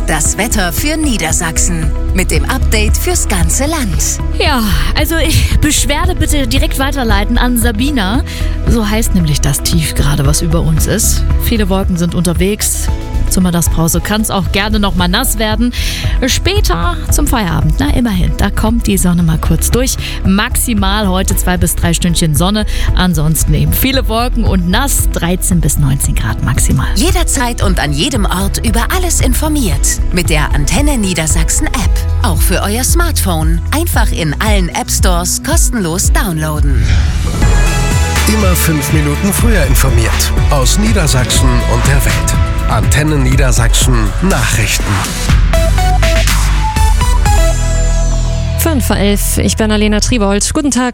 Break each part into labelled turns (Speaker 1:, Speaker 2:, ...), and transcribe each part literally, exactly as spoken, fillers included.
Speaker 1: das Wetter für Niedersachsen. Mit dem Update fürs ganze Land.
Speaker 2: Ja, also ich, Beschwerde bitte direkt weiterleiten an Sabina. So heißt nämlich das Tief gerade, was über uns ist. Viele Wolken sind unterwegs. Zur Mittagspause kann es auch gerne noch mal nass werden. Später zum Feierabend, na immerhin, da kommt die Sonne mal kurz durch. Maximal heute zwei bis drei Stündchen Sonne. Ansonsten eben viele Wolken und nass, dreizehn bis neunzehn Grad maximal.
Speaker 1: Jederzeit und an jedem Ort über alles informiert. Mit der Antenne Niedersachsen App. Auch für euer Smartphone. Einfach in allen App Stores kostenlos downloaden.
Speaker 3: Immer fünf Minuten früher informiert. Aus Niedersachsen und der Welt. Antenne Niedersachsen Nachrichten.
Speaker 4: fünf vor elf, ich bin Alena Triebold. Guten Tag.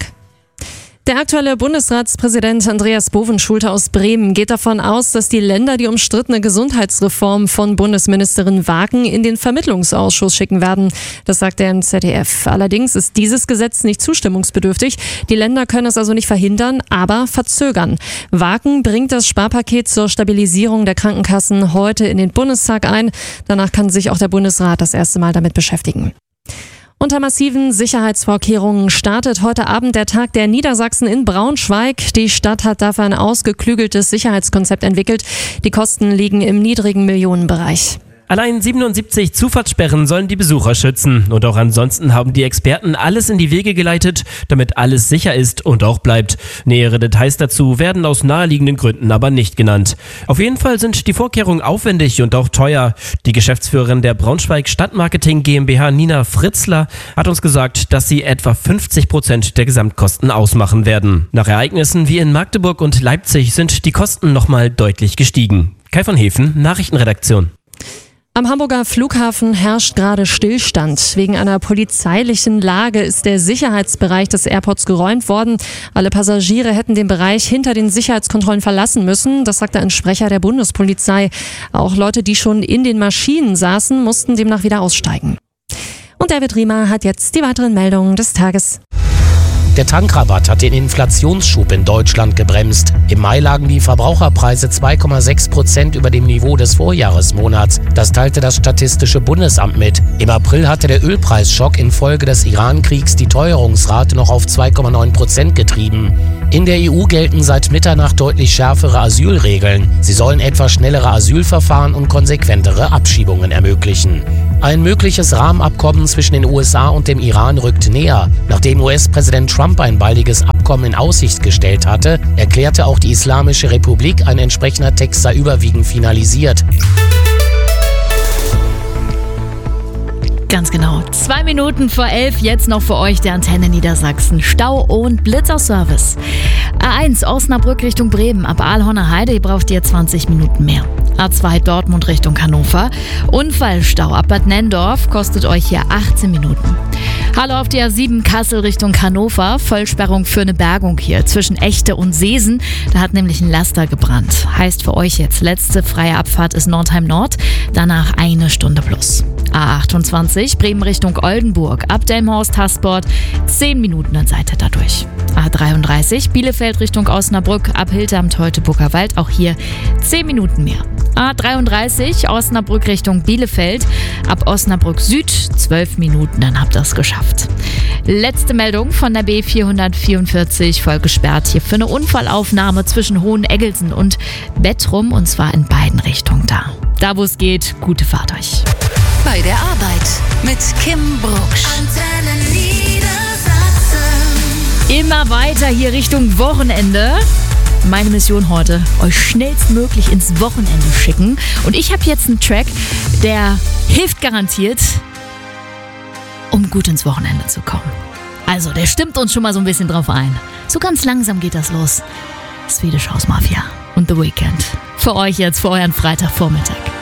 Speaker 4: Der aktuelle Bundesratspräsident Andreas Bovenschulte aus Bremen geht davon aus, dass die Länder die umstrittene Gesundheitsreform von Bundesministerin Wagen in den Vermittlungsausschuss schicken werden. Das sagt er im Z D F. Allerdings ist dieses Gesetz nicht zustimmungsbedürftig. Die Länder können es also nicht verhindern, aber verzögern. Wagen bringt das Sparpaket zur Stabilisierung der Krankenkassen heute in den Bundestag ein. Danach kann sich auch der Bundesrat das erste Mal damit beschäftigen. Unter massiven Sicherheitsvorkehrungen startet heute Abend der Tag der Niedersachsen in Braunschweig. Die Stadt hat dafür ein ausgeklügeltes Sicherheitskonzept entwickelt. Die Kosten liegen im niedrigen Millionenbereich.
Speaker 5: Allein siebenundsiebzig Zufahrtssperren sollen die Besucher schützen. Und auch ansonsten haben die Experten alles in die Wege geleitet, damit alles sicher ist und auch bleibt. Nähere Details dazu werden aus naheliegenden Gründen aber nicht genannt. Auf jeden Fall sind die Vorkehrungen aufwendig und auch teuer. Die Geschäftsführerin der Braunschweig Stadtmarketing GmbH, Nina Fritzler, hat uns gesagt, dass sie etwa fünfzig Prozent der Gesamtkosten ausmachen werden. Nach Ereignissen wie in Magdeburg und Leipzig sind die Kosten nochmal deutlich gestiegen. Kai von Hefen, Nachrichtenredaktion.
Speaker 4: Am Hamburger Flughafen herrscht gerade Stillstand. Wegen einer polizeilichen Lage ist der Sicherheitsbereich des Airports geräumt worden. Alle Passagiere hätten den Bereich hinter den Sicherheitskontrollen verlassen müssen. Das sagte ein Sprecher der Bundespolizei. Auch Leute, die schon in den Maschinen saßen, mussten demnach wieder aussteigen. Und David Riemer hat jetzt die weiteren Meldungen des Tages.
Speaker 6: Der Tankrabatt hat den Inflationsschub in Deutschland gebremst. Im Mai lagen die Verbraucherpreise zwei Komma sechs Prozent über dem Niveau des Vorjahresmonats. Das teilte das Statistische Bundesamt mit. Im April hatte der Ölpreisschock infolge des Iran-Kriegs die Teuerungsrate noch auf zwei Komma neun Prozent getrieben. In der E U gelten seit Mitternacht deutlich schärfere Asylregeln. Sie sollen etwa schnellere Asylverfahren und konsequentere Abschiebungen ermöglichen. Ein mögliches Rahmenabkommen zwischen den U S A und dem Iran rückt näher. Nachdem U S-Präsident Trump ein baldiges Abkommen in Aussicht gestellt hatte, erklärte auch die Islamische Republik, ein entsprechender Text sei überwiegend finalisiert.
Speaker 2: Ganz genau. Zwei Minuten vor elf, jetzt noch für euch der Antenne Niedersachsen. Stau und Blitzerservice. A eins Osnabrück Richtung Bremen. Ab Aalhorner Heide, ihr braucht ihr zwanzig Minuten mehr. A zwei Dortmund Richtung Hannover. Unfallstau ab Bad Nenndorf kostet euch hier achtzehn Minuten. Hallo auf die A sieben Kassel Richtung Hannover. Vollsperrung für eine Bergung hier zwischen Echte und Seesen. Da hat nämlich ein Laster gebrannt. Heißt für euch jetzt, letzte freie Abfahrt ist Nordheim Nord. Danach eine Stunde plus. A achtundzwanzig Bremen Richtung Oldenburg. Ab Delmhorst Haßbord zehn Minuten, dann seid ihr da durch. A dreiunddreißig Bielefeld Richtung Osnabrück. Ab Hilterm Teutoburger-Wald. Auch hier zehn Minuten mehr. A dreiunddreißig Osnabrück Richtung Bielefeld. Ab Osnabrück Süd zwölf Minuten, dann habt ihr es geschafft. Letzte Meldung von der B vierhundertvierundvierzig, voll gesperrt hier für eine Unfallaufnahme zwischen Hoheneggelsen und Bettrum, und zwar in beiden Richtungen da. Da wo es geht, gute Fahrt euch.
Speaker 1: Bei der Arbeit mit Kim Brucksch. Antenne Niedersachsen.
Speaker 2: Immer weiter hier Richtung Wochenende. Meine Mission heute, euch schnellstmöglich ins Wochenende schicken. Und ich habe jetzt einen Track, der hilft garantiert, um gut ins Wochenende zu kommen. Also, der stimmt uns schon mal so ein bisschen drauf ein. So ganz langsam geht das los. Swedish House Mafia und The Weeknd. Für euch jetzt, für euren Freitagvormittag.